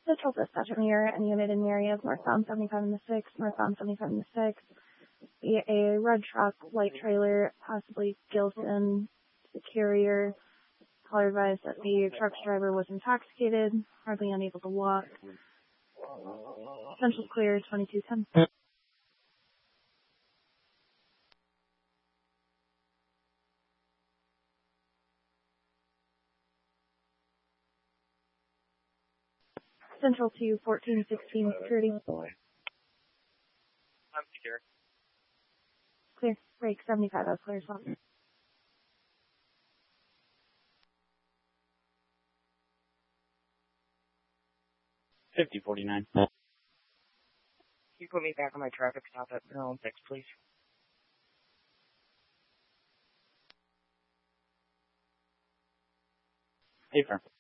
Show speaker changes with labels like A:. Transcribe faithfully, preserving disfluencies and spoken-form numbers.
A: Central dispatch at Mirror and unit in the area of northbound seventy-five in the six, northbound seventy-five in the six. Be a red truck, light trailer, possibly Gilson, the carrier. Caller advised that the truck's driver was intoxicated, hardly unable to walk. Central clear, twenty-two ten. Central to fourteen sixteen security.
B: I'm secure.
A: Clear. Break seventy-five out clear as well.
B: fifty forty-nine.
C: Can you put me back on my traffic stop at Maryland six, please?
B: Hey, firm.